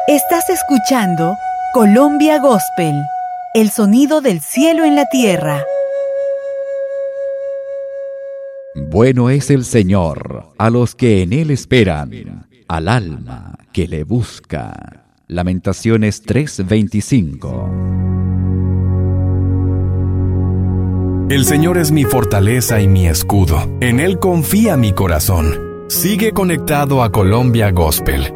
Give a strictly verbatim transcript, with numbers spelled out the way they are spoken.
Estás escuchando Colombia Gospel, el sonido del cielo en la tierra. Bueno es el Señor a los que en Él esperan, al alma que le busca. Lamentaciones tres veinticinco. El Señor es mi fortaleza y mi escudo. En Él confía mi corazón. Sigue conectado a Colombia Gospel